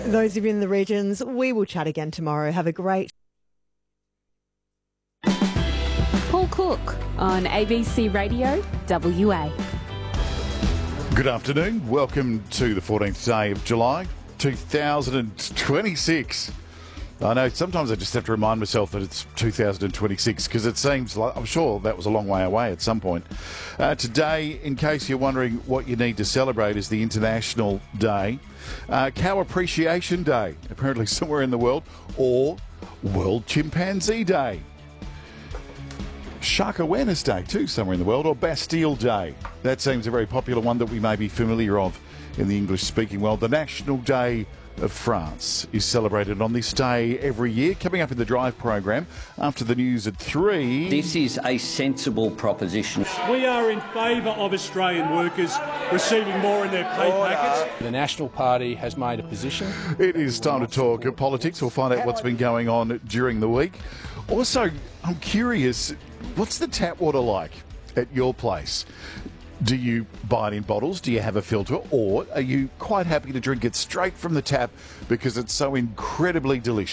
Those of you in the regions, we will chat again tomorrow. Have a great... Paul Cook on ABC Radio WA. Good afternoon. Welcome to the 14th day of July, 2026. I know sometimes I just have to remind myself that it's 2026 because it seems like, I'm sure that was a long way away at some point. Today, in case you're wondering what you need to celebrate, is the International Day, Cow Appreciation Day, apparently somewhere in the world, or World Chimpanzee Day. Shark Awareness Day too, somewhere in the world, or Bastille Day. That seems a very popular one that we may be familiar of in the English-speaking world. The National Day of France is celebrated on this day every year. Coming up in the Drive program after the news at 3. This is a sensible proposition. We are in favour of Australian workers receiving more in their pay packets. The National Party has made a position. It is time to talk politics. We'll find out what's been going on during the week. Also, I'm curious, what's the tap water like at your place? Do you buy it in bottles? Do you have a filter? Or are you quite happy to drink it straight from the tap because it's so incredibly delicious?